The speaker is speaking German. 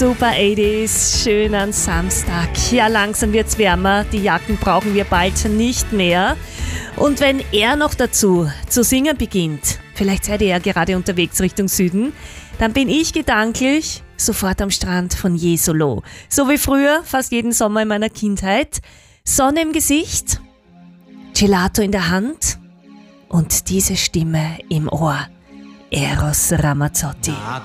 Super 80s, schön an Samstag. Ja, langsam wird's wärmer, die Jacken brauchen wir bald nicht mehr. Und wenn er noch dazu zu singen beginnt, vielleicht seid ihr ja gerade unterwegs Richtung Süden, dann bin ich gedanklich sofort am Strand von Jesolo. So wie früher, fast jeden Sommer in meiner Kindheit. Sonne im Gesicht, Gelato in der Hand und diese Stimme im Ohr. Eros Ramazzotti.